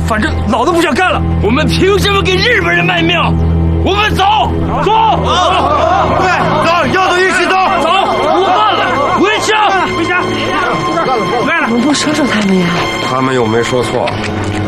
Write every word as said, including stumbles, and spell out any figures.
反正老子不想干了。 我们凭什么给日本人卖命？我们走，走， 走，对，走，要走一起走， 走，不干了，回家， 回家， 干了，干了， 能不说说他们呀？ 他们又没说错。